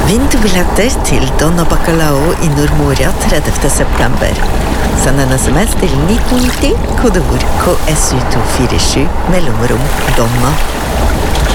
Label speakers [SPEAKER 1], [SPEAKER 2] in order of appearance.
[SPEAKER 1] Vinn 2 billetter til Donna Bacalao i Nordmoria 30. september. Send en sms til 1990, kodeord KSU247, mellomrom Donna.